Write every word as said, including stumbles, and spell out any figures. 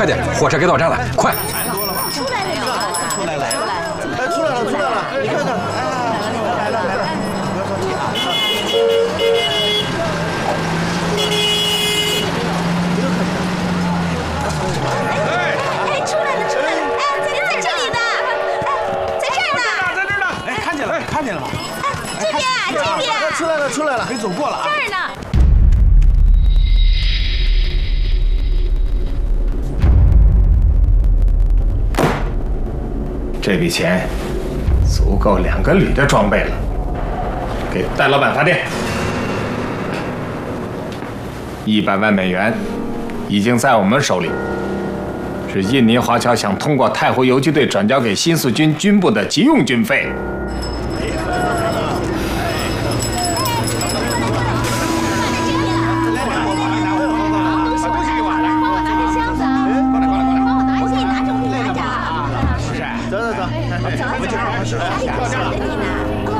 快点，火车该到站了，快！ 出来了，出来了，哎，出来了，出来了！你看看，哎，来来来来，不要着急啊！ 哎，出来了，出来了！哎，在在这里呢，哎，在这儿呢， 在这儿呢！哎，看见了，看见了吗？ 哎，这边啊，这边。 出来了，出来了， 没走过了啊！ 这儿呢。 这笔钱足够两个旅的装备了，给戴老板发电。一百万美元已经在我们手里，是印尼华侨想通过太湖游击队转交给新四军军部的急用军费。 走走走，我们这边开始。